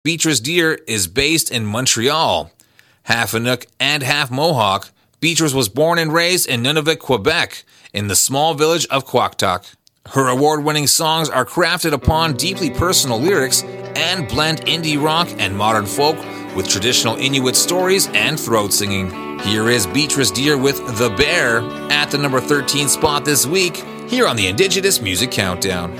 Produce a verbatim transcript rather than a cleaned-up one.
Beatrice Deer is based in Montreal. Half Inuk and half Mohawk, Beatrice was born and raised in Nunavut, Quebec, in the small village of Quaqtuck. Her award-winning songs are crafted upon deeply personal lyrics and blend indie rock and modern folk with traditional Inuit stories and throat singing. Here is Beatrice Deer with The Bear at the number thirteen spot this week, here on the Indigenous Music Countdown.